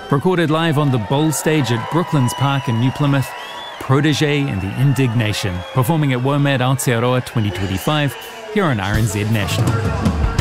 Recorded live on the Bowl stage at Brooklands Park in New Plymouth, Protege and the Indignation, performing at WOMAD Aotearoa 2025 here on RNZ National.